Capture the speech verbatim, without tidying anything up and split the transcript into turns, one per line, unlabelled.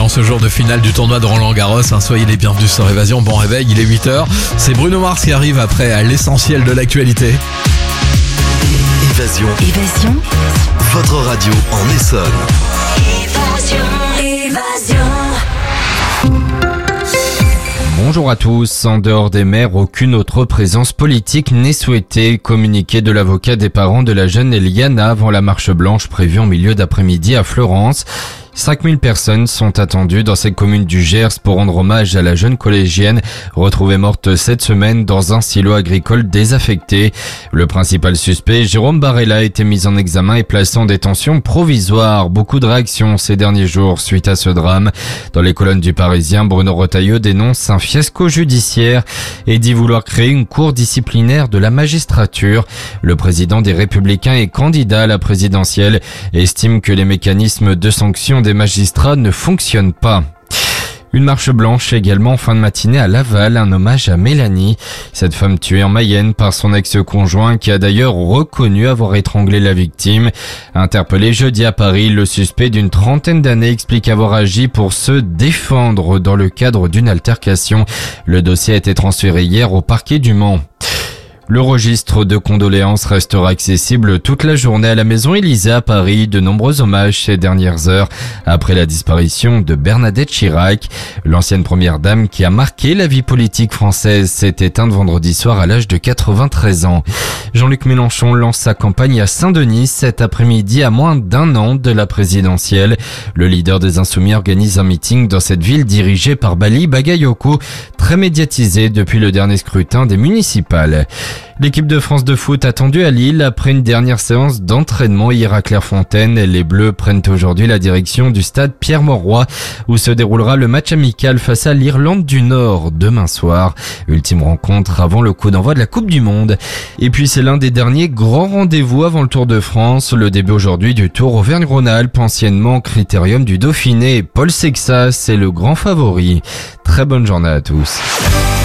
ce jour de finale du tournoi de Roland-Garros. Hein, soyez les bienvenus sur Évasion. Bon réveil, il est huit heures. C'est Bruno Mars qui arrive après à l'essentiel de l'actualité.
Évasion.
Évasion.
Votre radio en Essonne.
Évasion. Évasion.
Bonjour à tous. En dehors des maires, aucune autre présence politique n'est souhaitée. Communiqué de l'avocat des parents de la jeune Eliana avant la marche blanche prévue en milieu d'après-midi à Florence. cinq mille personnes sont attendues dans cette commune du Gers pour rendre hommage à la jeune collégienne retrouvée morte cette semaine dans un silo agricole désaffecté. Le principal suspect, Jérôme Barella, a été mis en examen et placé en détention provisoire. Beaucoup de réactions ces derniers jours suite à ce drame. Dans les colonnes du Parisien, Bruno Retailleau dénonce un fiasco judiciaire et dit vouloir créer une cour disciplinaire de la magistrature. Le président des Républicains et candidat à la présidentielle estime que les mécanismes de sanction des magistrats ne fonctionnent pas. Une marche blanche également en fin de matinée à Laval, un hommage à Mélanie, cette femme tuée en Mayenne par son ex-conjoint qui a d'ailleurs reconnu avoir étranglé la victime. Interpellé jeudi à Paris, le suspect d'une trentaine d'années explique avoir agi pour se défendre dans le cadre d'une altercation. Le dossier a été transféré hier au parquet du Mans. Le registre de condoléances restera accessible toute la journée à la Maison Élysée à Paris. De nombreux hommages ces dernières heures après la disparition de Bernadette Chirac. L'ancienne première dame qui a marqué la vie politique française s'est éteinte vendredi soir à l'âge de quatre-vingt-treize ans. Jean-Luc Mélenchon lance sa campagne à Saint-Denis cet après-midi à moins d'un an de la présidentielle. Le leader des Insoumis organise un meeting dans cette ville dirigée par Bali Bagayoko, très médiatisé depuis le dernier scrutin des municipales. L'équipe de France de foot attendue à Lille après une dernière séance d'entraînement hier à Clairefontaine. Les Bleus prennent aujourd'hui la direction du stade Pierre-Mauroy où se déroulera le match amical face à l'Irlande du Nord demain soir. Ultime rencontre avant le coup d'envoi de la Coupe du Monde. Et puis c'est l'un des derniers grands rendez-vous avant le Tour de France. Le début aujourd'hui du Tour Auvergne-Rhône-Alpes, anciennement Critérium du Dauphiné. Paul Sexas est le grand favori. Très bonne journée à tous.